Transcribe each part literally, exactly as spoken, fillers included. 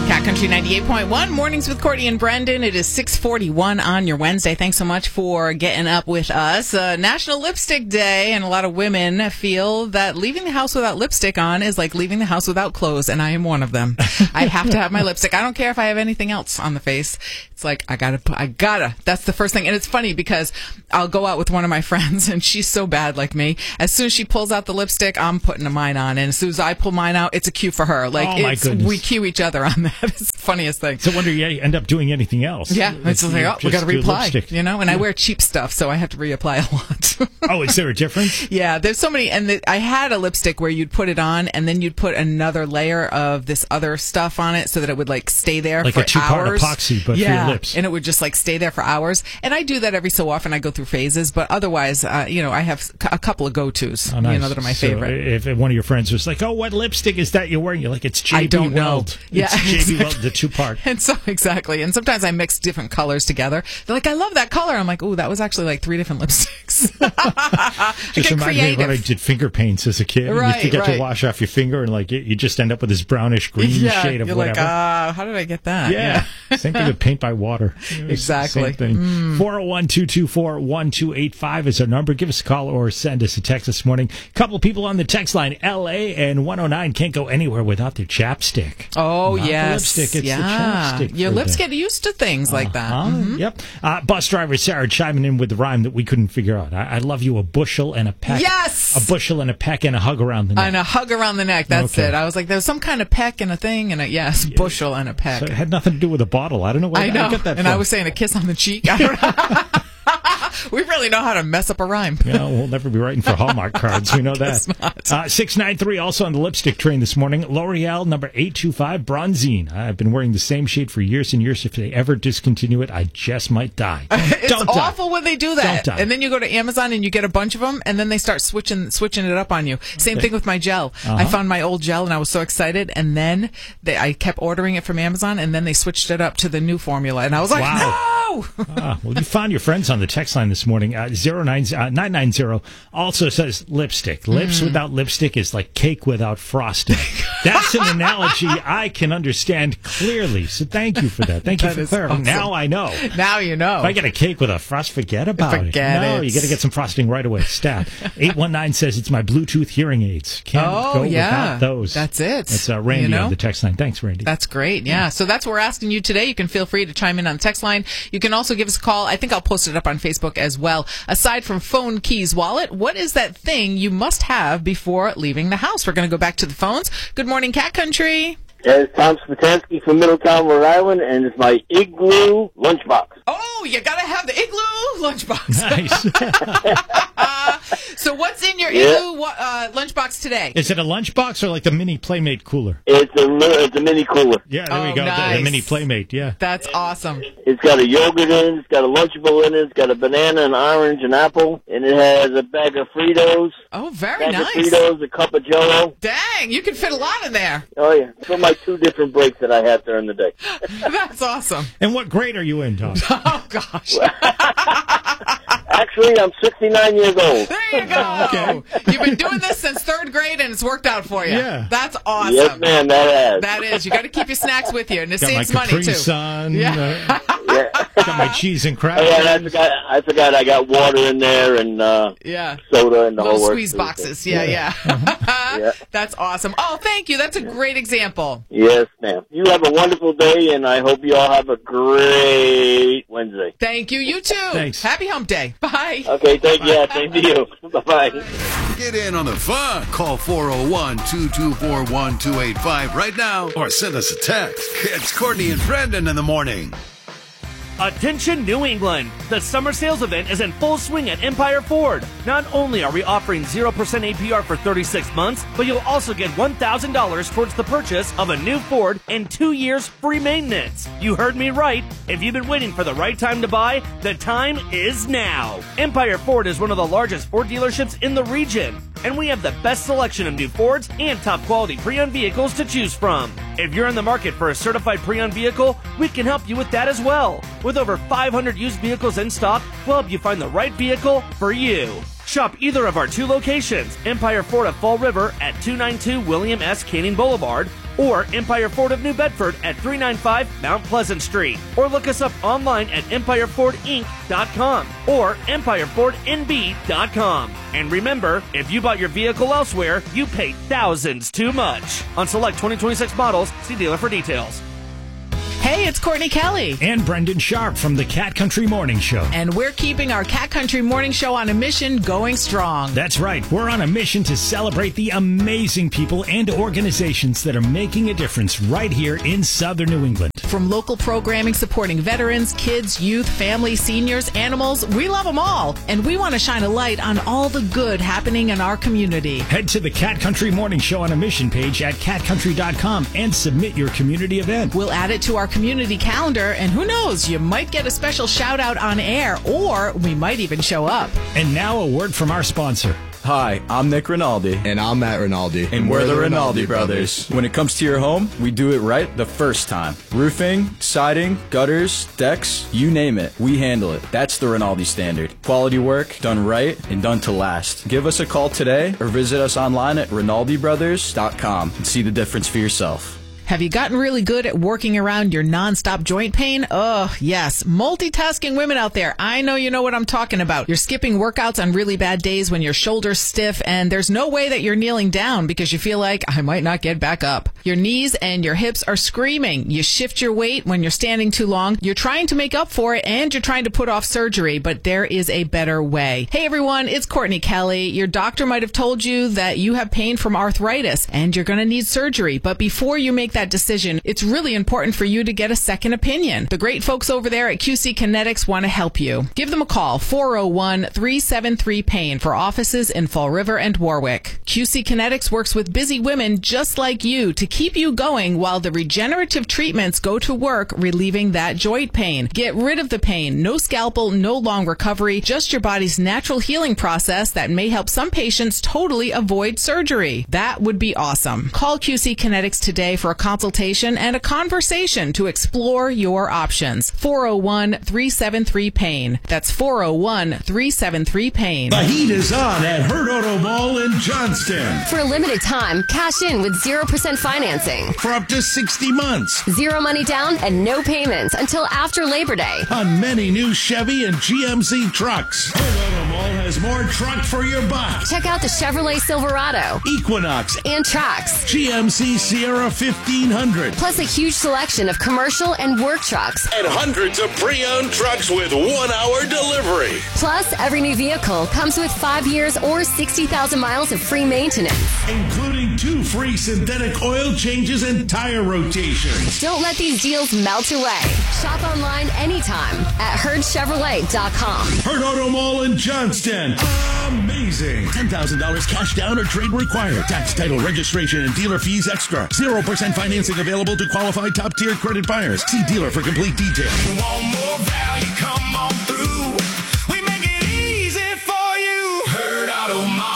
Cat Country ninety-eight point one, Mornings with Courtney and Brendan. It is six forty-one on your Wednesday. Thanks so much for getting up with us. Uh, National Lipstick Day, and a lot of women feel that leaving the house without lipstick on is like leaving the house without clothes, and I am one of them. I have to have my lipstick. I don't care if I have anything else on the face. It's like, I gotta, I gotta. That's the first thing. And it's funny because I'll go out with one of my friends, and she's so bad like me. As soon as she pulls out the lipstick, I'm putting mine on. And as soon as I pull mine out, it's a cue for her. Like, oh my it's, goodness. we cue each other on that. It's the funniest thing. So wonder you end up doing anything else. Yeah, it's, it's like, oh, we got to reapply, lipstick. you know? And yeah. I wear cheap stuff, so I have to reapply a lot. Oh, is there a difference? Yeah, there's so many. And the, I had a lipstick where you'd put it on, and then you'd put another layer of this other stuff on it so that it would, like, stay there like for a two-part hours. epoxy, but yeah, for your lips. And it would just, like, stay there for hours. And I do that every so often. I go through phases. But otherwise, uh, you know, I have a couple of go-tos, oh, nice. you know, that are my so favorite. If one of your friends was like, oh, what lipstick is that you're wearing? You're like, it's J B I don't Weld. know. Yeah, it's J B exactly. Weld, the two-part. And so, exactly. And sometimes I mix different colors together. They're like, I love that color. I'm like, ooh, that was actually like three different lipsticks. Just remind me when I did finger paints as a kid. Right, you forget right. to wash off your finger, and like you, you just end up with this brownish green yeah, shade of you're whatever. like, ah, uh, how did I get that? Yeah. yeah. Same thing with paint by water. Exactly. Same thing. four oh one, two two four, one two eight five is our number. Give us a call or send us a text this morning. Couple people on the text line. L A and one oh nine can't go anywhere without their chapstick. Oh, Not yes. the lipstick, it's yeah. the chapstick. Your lips the... get used to things like that. Uh, mm-hmm. Yep. Uh, bus driver Sarah chiming in with the rhyme that we couldn't figure out. I, I love you, a bushel and a peck. Yes! A bushel and a peck and a hug around the neck. And a hug around the neck. That's okay. it. I was like, there was some kind of peck and a thing, and a, yes, yeah. bushel and a peck. So it had nothing to do with a bottle. I don't know where I know. I get that and from. I was saying a kiss on the cheek. I don't know. We really know how to mess up a rhyme. Yeah, we'll never be writing for Hallmark cards. We know that. Uh, six nine three, also on the lipstick train this morning. L'Oreal number eight two five, Bronzine. I've been wearing the same shade for years and years. If they ever discontinue it, I just might die. It's Don't awful die. when they do that. Don't die. And then you go to Amazon and you get a bunch of them, and then they start switching switching it up on you. Same thing with my gel. Uh-huh. I found my old gel, and I was so excited, and then they, I kept ordering it from Amazon, and then they switched it up to the new formula, and I was like, wow. no! ah, well, you found your friends on the text line this morning. Uh, zero nine uh, nine nine zero also says lipstick. Lips mm. without lipstick is like cake without frosting. That's an analogy I can understand clearly. So thank you for that. Thank you that for clarifying. Awesome. Now I know. Now you know. If I get a cake with a frost, forget about forget it. No, it. you got to get some frosting right away. Stat. eight one nine says it's my Bluetooth hearing aids. Can't oh, go yeah. without those. That's it. It's uh, Randy you know? on the text line. Thanks, Randy. That's great. Yeah. yeah. So that's what we're asking you today. You can feel free to chime in on the text line. You can also give us a call. I think I'll post it up on Facebook as well. Aside from phone, keys, wallet, what is that thing you must have before leaving the house? We're going to go back to the phones. Good morning, Cat Country. Yeah, it's Tom Spatansky from Middletown, Rhode Island, and it's my Igloo lunchbox. Oh, you got to have the Igloo lunchbox. Nice. uh, so what's in your yeah. Igloo uh, lunchbox today? Is it a lunchbox or like the mini Playmate cooler? It's a, it's a mini cooler. Yeah, there oh, we go. Nice. The, the mini Playmate, yeah. That's awesome. It's got a yogurt in it, it's got a Lunchable in it, it's got a banana, an orange, an apple, and it has a bag of Fritos. Oh, very bag nice. Of Fritos, a cup of Jell-O. Dang, you can fit a lot in there. Oh, yeah. For my two different breaks that I have during the day. That's awesome. And what grade are you in, Tom? Oh, gosh. Actually, I'm sixty-nine years old. There you go. Okay. You've been doing this since third grade, and it's worked out for you. Yeah. That's awesome. Yes, ma'am, that has. That is. You got to keep your snacks with you, and it Got saves my money, Capri too. Sun. Yeah. Uh, Yeah. got my cheese and Oh, crackers. yeah, and I forgot, I forgot I got water in there and uh, Yeah. soda and the Little whole squeeze works. boxes. Yeah, yeah. Yeah. That's awesome. Oh, thank you. That's a great example. Yes, ma'am. You have a wonderful day, and I hope you all have a great Wednesday. Thank you. You too. Thanks. Happy hump day. Bye. Okay, thank you. Yeah, thank you. Bye-bye. Get in on the fun. Call four oh one, two two four, one two eight five right now or send us a text. It's Courtney and Brendan in the morning. Attention New England! The summer sales event is in full swing at Empire Ford. Not only are we offering zero percent A P R for thirty-six months, but you'll also get one thousand dollars towards the purchase of a new Ford and two years free maintenance. You heard me right. If you've been waiting for the right time to buy, the time is now. Empire Ford is one of the largest Ford dealerships in the region, and we have the best selection of new Fords and top quality pre-owned vehicles to choose from. If you're in the market for a certified pre-owned vehicle, we can help you with that as well. With over five hundred used vehicles in stock, we'll help you find the right vehicle for you. Shop either of our two locations, Empire Ford of Fall River at two ninety-two William S. Canning Boulevard, or Empire Ford of New Bedford at three ninety-five Mount Pleasant Street. Or look us up online at empire ford inc dot com or empire ford n b dot com. And remember, if you bought your vehicle elsewhere, you paid thousands too much. On select twenty twenty-six models, see dealer for details. Hey, it's Courtney Kelly. And Brendan Sharp from the Cat Country Morning Show. And we're keeping our Cat Country Morning Show on a mission going strong. That's right. We're on a mission to celebrate the amazing people and organizations that are making a difference right here in Southern New England. From local programming supporting veterans, kids, youth, families, seniors, animals, we love them all. And we want to shine a light on all the good happening in our community. Head to the Cat Country Morning Show on a mission page at cat country dot com and submit your community event. We'll add it to our community calendar, and who knows, you might get a special shout out on air, or we might even show up. And now a word from our sponsor. Hi, I'm Nick Rinaldi. And I'm Matt Rinaldi. And, and we're, we're the Rinaldi, Rinaldi brothers. brothers. When it comes to your home, we do it right the first time. Roofing, siding, gutters, decks, you name it, we handle it. That's the Rinaldi standard. Quality work, done right, and done to last. Give us a call today or visit us online at rinaldi brothers dot com and see the difference for yourself. Have you gotten really good at working around your nonstop joint pain? Oh, yes. Multitasking women out there, I know you know what I'm talking about. You're skipping workouts on really bad days when your shoulder's stiff, and there's no way that you're kneeling down because you feel like I might not get back up. Your knees and your hips are screaming. You shift your weight when you're standing too long. You're trying to make up for it, and you're trying to put off surgery, but there is a better way. Hey, everyone, it's Courtney Kelly. Your doctor might have told you that you have pain from arthritis, and you're going to need surgery, but before you make that decision, it's really important for you to get a second opinion. The great folks over there at Q C Kinetics want to help you. Give them a call, four oh one, three seven three, pain, for offices in Fall River and Warwick. Q C Kinetics works with busy women just like you to keep you going while the regenerative treatments go to work relieving that joint pain. Get rid of the pain. No scalpel, no long recovery, just your body's natural healing process that may help some patients totally avoid surgery. That would be awesome. Call Q C Kinetics today for a consultation and a conversation to explore your options. four oh one, three seven three, pain. That's four oh one, three seven three, pain. The heat is on at Hurt Auto Mall in Johnston. For a limited time, cash in with zero percent financing. For up to sixty months. Zero money down and no payments until after Labor Day. On many new Chevy and G M C trucks. Hurt Auto Mall has more truck for your buck. Check out the Chevrolet Silverado, Equinox, and Trax. G M C Sierra fifteen hundred. Plus a huge selection of commercial and work trucks. And hundreds of pre-owned trucks with one-hour delivery. Plus, every new vehicle comes with five years or sixty thousand miles of free maintenance. Including two free synthetic oil changes and tire rotations. Don't let these deals melt away. Shop online anytime at herd chevrolet dot com. Hurt Auto Mall in Johnston. Amazing. ten thousand dollars cash down or trade required. Tax, title, registration, and dealer fees extra. zero percent financing available to qualified top-tier credit buyers. See dealer for complete details. You want more value? Come on through. We make it easy for you. Hurt Auto Mall.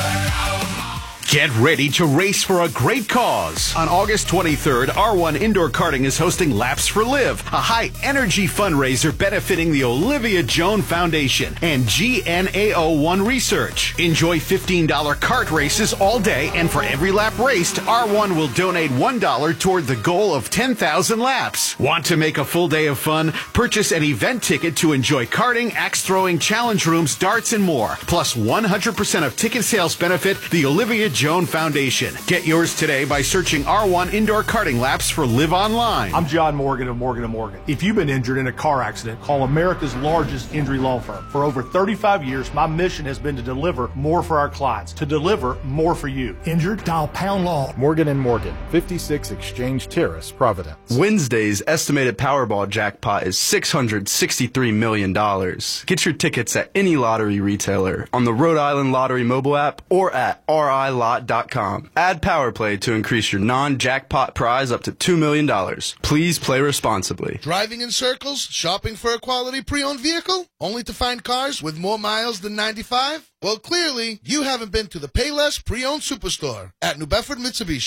Get ready to race for a great cause. On August twenty-third, R one Indoor Karting is hosting Laps for Live, a high-energy fundraiser benefiting the Olivia Joan Foundation and G N A O one Research. Enjoy fifteen dollars kart races all day, and for every lap raced, R one will donate one dollar toward the goal of ten thousand laps. Want to make a full day of fun? Purchase an event ticket to enjoy karting, axe throwing, challenge rooms, darts, and more. Plus one hundred percent of ticket sales benefit the Olivia Joan Foundation. Get yours today by searching R one Indoor Karting Laps for Live Online. I'm John Morgan of Morgan and Morgan. If you've been injured in a car accident, call America's largest injury law firm. For over thirty-five years, my mission has been to deliver more for our clients, to deliver more for you. Injured? Dial pound law. Morgan and Morgan, fifty-six Exchange Terrace, Providence. Wednesday's estimated Powerball jackpot is six hundred sixty-three million dollars. Get your tickets at any lottery retailer, on the Rhode Island Lottery mobile app, or at r i lot dot com. Add PowerPlay to increase your non-jackpot prize up to two million dollars. Please play responsibly. Driving in circles? Shopping for a quality pre-owned vehicle? Only to find cars with more miles than ninety-five? Well, clearly, you haven't been to the Payless Pre-Owned Superstore at New Bedford Mitsubishi.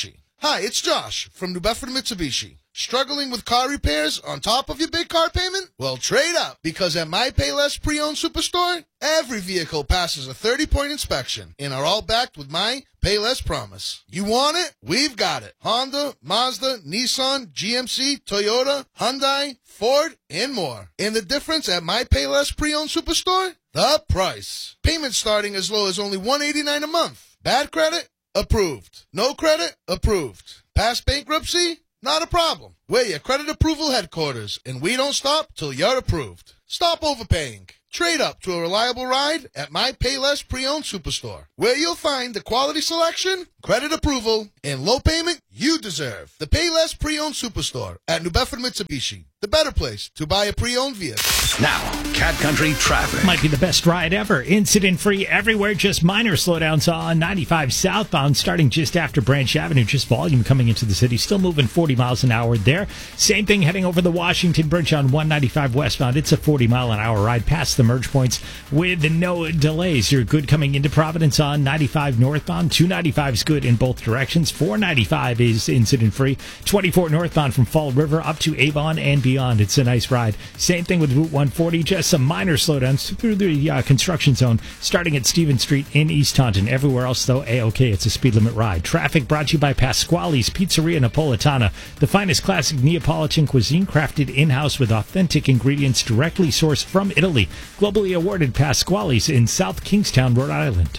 Hi, it's Josh from New Bedford Mitsubishi. Struggling with car repairs on top of your big car payment? Well, trade up, because at my Payless Pre-Owned Superstore, every vehicle passes a thirty-point inspection and are all backed with my Payless Promise. You want it? We've got it. Honda, Mazda, Nissan, G M C, Toyota, Hyundai, Ford, and more. And the difference at my Payless Pre-Owned Superstore? The price. Payment starting as low as only one hundred eighty-nine dollars a month. Bad credit? Approved. No credit? Approved. Past bankruptcy? Not a problem. We're your credit approval headquarters, and we don't stop till you're approved. Stop overpaying. Trade up to a reliable ride at my Payless Pre-Owned Superstore, where you'll find the quality selection, credit approval, and low payment you deserve. The Payless Pre-Owned Superstore at New Bedford Mitsubishi, the better place to buy a pre-owned vehicle. Now, Cat Country traffic. Might be the best ride ever. Incident-free everywhere. Just minor slowdowns on ninety-five southbound, starting just after Branch Avenue. Just volume coming into the city. Still moving forty miles an hour there. Same thing heading over the Washington Bridge on one ninety-five westbound. It's a forty mile an hour ride past the merge points with no delays. You're good coming into Providence on ninety-five northbound. two ninety-five is good in both directions. four ninety-five is incident-free. twenty-four northbound from Fall River up to Avon and beyond. It's a nice ride. Same thing with Route one forty. Just some minor slowdowns through the uh, construction zone, starting at Stevens Street in East Taunton. Everywhere else, though, A-OK. It's a speed limit ride. Traffic brought to you by Pasquale's Pizzeria Napolitana, the finest classic Neapolitan cuisine crafted in-house with authentic ingredients directly sourced from Italy. Globally awarded Pasquale's in South Kingstown, Rhode Island.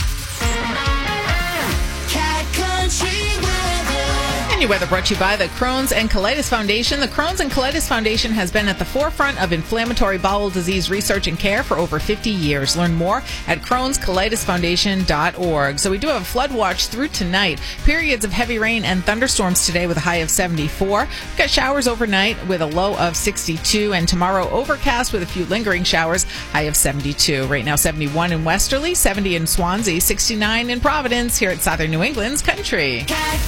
And your weather brought to you by the Crohn's and Colitis Foundation. The Crohn's and Colitis Foundation has been at the forefront of inflammatory bowel disease research and care for over fifty years. Learn more at crohns colitis foundation dot org. So we do have a flood watch through tonight. Periods of heavy rain and thunderstorms today with a high of seventy-four. We've got showers overnight with a low of sixty-two. And tomorrow overcast with a few lingering showers, high of seventy-two. Right now seventy-one in Westerly, seventy in Swansea, sixty-nine in Providence here at Southern New England's Country.